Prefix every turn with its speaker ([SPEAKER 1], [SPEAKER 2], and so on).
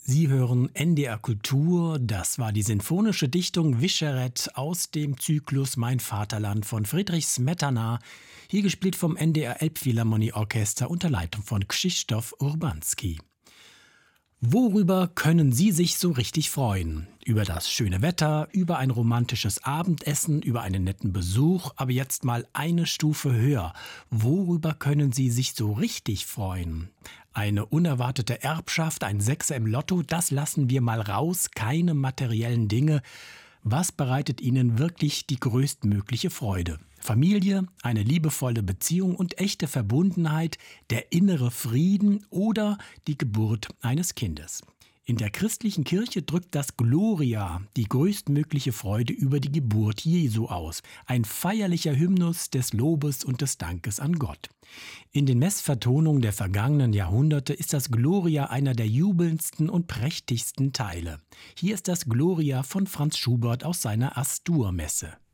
[SPEAKER 1] Sie hören NDR Kultur, das war die sinfonische Dichtung Wischeret aus dem Zyklus Mein Vaterland von Friedrich Smetana, hier gespielt vom NDR Elbphilharmonieorchester unter Leitung von Krzysztof Urbanski. Worüber können Sie sich so richtig freuen? Über das schöne Wetter, über ein romantisches Abendessen, über einen netten Besuch, aber jetzt mal eine Stufe höher. Worüber können Sie sich so richtig freuen? Eine unerwartete Erbschaft, ein Sechser im Lotto, das lassen wir mal raus, keine materiellen Dinge. Was bereitet Ihnen wirklich die größtmögliche Freude? Familie, eine liebevolle Beziehung und echte Verbundenheit, der innere Frieden oder die Geburt eines Kindes. In der christlichen Kirche drückt das Gloria die größtmögliche Freude über die Geburt Jesu aus. Ein feierlicher Hymnus des Lobes und des Dankes an Gott. In den Messvertonungen der vergangenen Jahrhunderte ist das Gloria einer der jubelndsten und prächtigsten Teile. Hier ist das Gloria von Franz Schubert aus seiner Astur-Messe.